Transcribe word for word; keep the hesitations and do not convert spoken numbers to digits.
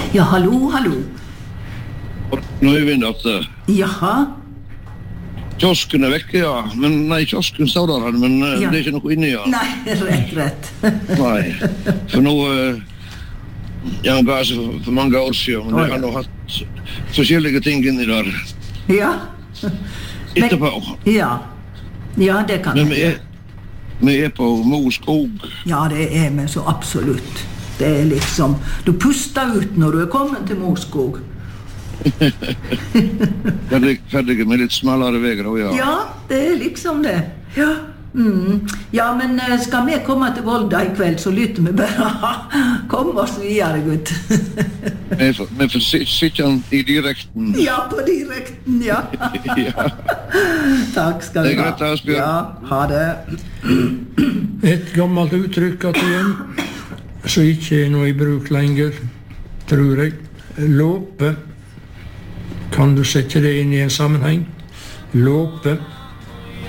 Ja, hallo, hallo. Nå er vi natt. Jaha. Kiosken er vekke, ja. Men nei, kiosken står der, men uh, Ja. det er ikke noe inni, ja. Nei, rett, rett. Nei, for nå... Uh, ja, bare så for, for mange år siden, men Å, jeg har ja. nå hatt forskjellige ting inni der. Ja. Etterpå. Ja. Ja, det kan Men vi jeg. er, vi er på Mo skog. Ja, det er vi så absolutt. Det er liksom... Du puster ut når du er kommet til Moskog. Ferdig, ferdig med litt smalere veger, og ja. Ja, det er liksom det. Ja. Mm. Ja, men eh, skal vi komme til Volda i kveld, så lytter vi bare. Kom oss videre, gutt. Vi får, vi får si- sitte i direkten. Ja, på direkten, ja. Ja. Takk skal Det du er ha. greit, Asbjørn. Ja, ha det. Et gammelt uttrykk at igjen, som ikke er noe i bruk lenger, tror jeg. Låpe. Kan du sette det inn i en sammenheng? Låpe.